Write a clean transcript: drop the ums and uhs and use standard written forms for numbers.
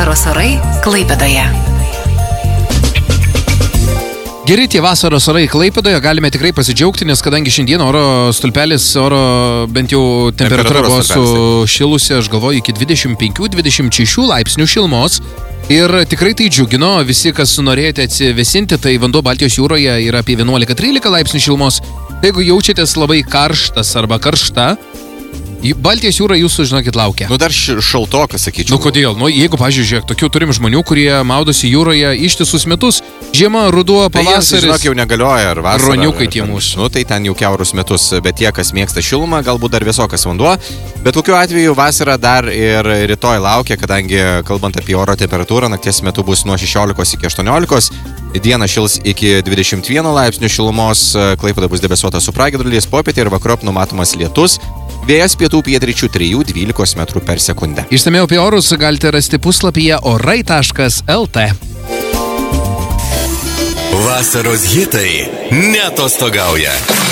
Vasaros orai Klaipėdoje. Geri tie vasaros orai Klaipėdoje, galime tikrai pasidžiaugti, nes kadangi šiandien oro stulpelis, bent jau temperatūra buvo sušilusi, aš galvoju, iki 25-26 laipsnių šilumos. Ir tikrai tai džiugino, visi, kas norėjote atsivesinti, tai vanduo Baltijos jūroje yra apie 11-13 laipsnių šilumos. Jeigu jaučiatės labai karštas arba karšta, Baltijos jūra jūsų, žinokit, laukia. Dar šaltokas, sakyčiau. Kodėl? Jeigu, pavyzdžiui, tokių turim žmonių, kurie maudosi jūroje ištisus metus, žiema, ruduo, pavasaris. Tai žinok, jau negalioja, ar vasara. Roniukai tie mūsų. Tai ten jau kiaurus metus, bet tie, kas mėgsta šilumą, galbūt dar vėsokas vanduo. Bet tokiu atveju vasara dar ir rytoj laukia, kadangi, kalbant apie oro temperatūrą, nakties metu bus nuo 16 iki 18, dieną šils iki 21 laipsnių šilumos, Klaipėda bus debesuota su pragiedruliais, popietė ir vakarop numatomas lietus. Vėjas pietų pietryčių 3-12 metrų per sekundę. Išsamiau apie orus galite rasti puslapyje orai.lt. Vasaros hitai neatostogauja.